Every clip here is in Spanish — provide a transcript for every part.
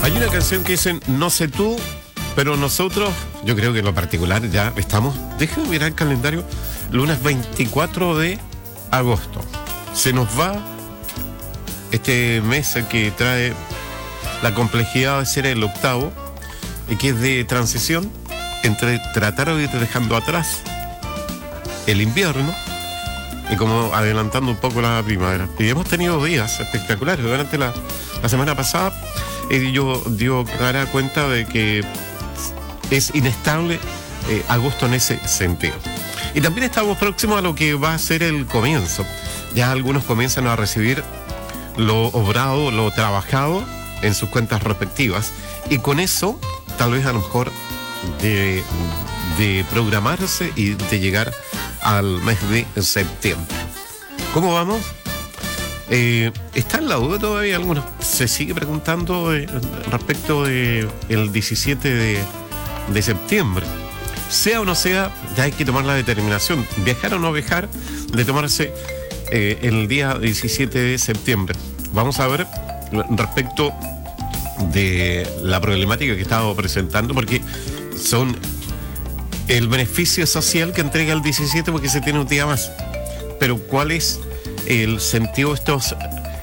Hay una canción que dice, no sé tú, pero nosotros, yo creo que en lo particular ya estamos, déjenme mirar el calendario, lunes 24 de agosto. Se nos va este mes que trae la complejidad de ser el octavo, y que es de transición entre tratar de ir dejando atrás el invierno y como adelantando un poco la primavera. Y hemos tenido días espectaculares. Durante la semana pasada yo dio clara cuenta de que es inestable agosto en ese sentido. Y también estamos próximos a lo que va a ser el comienzo. Ya algunos comienzan a recibir lo obrado, lo trabajado en sus cuentas respectivas. Y con eso, tal vez a lo mejor de programarse y de llegar al mes de septiembre. ¿Cómo vamos? Está en la duda todavía. Algunos se sigue preguntando respecto del 17 de septiembre. Sea o no sea, ya hay que tomar la determinación, viajar o no viajar, de tomarse el día 17 de septiembre. Vamos a ver respecto de la problemática que estaba presentando, porque son el beneficio social que entrega el 17 porque se tiene un día más. Pero ¿cuál es el sentido de estos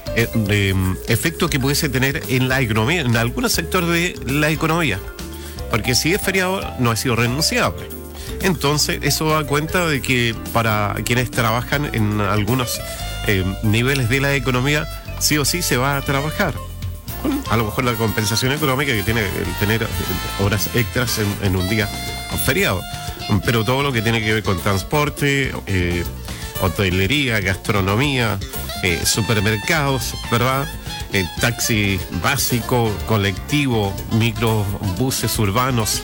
efectos que pudiese tener en la economía, en algún sector de la economía? Porque si es feriado no ha sido renunciable. Entonces eso da cuenta de que para quienes trabajan en algunos niveles de la economía, sí o sí se va a trabajar. A lo mejor la compensación económica que tiene el tener horas extras en un día feriado. Pero todo lo que tiene que ver con transporte, hotelería, gastronomía, supermercados, ¿verdad? Taxi básico, colectivo, microbuses urbanos,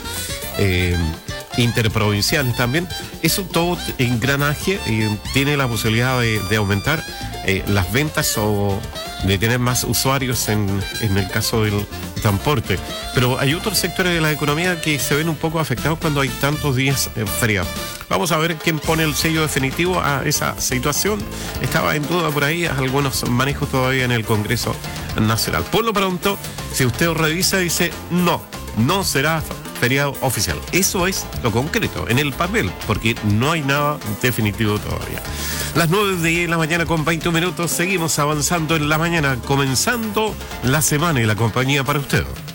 interprovinciales también. Eso todo engranaje tiene la posibilidad de aumentar las ventas o de tener más usuarios en el caso del transporte. Pero hay otros sectores de la economía que se ven un poco afectados cuando hay tantos días feriados. Vamos a ver quién pone el sello definitivo a esa situación. Estaba en duda por ahí algunos manejos todavía en el Congreso Nacional. Por lo pronto, si usted revisa, dice no será feriado oficial. Eso es lo concreto, en el papel, porque no hay nada definitivo todavía. Las 9 de la mañana con 20 minutos, seguimos avanzando en la mañana, comenzando la semana y la compañía para usted.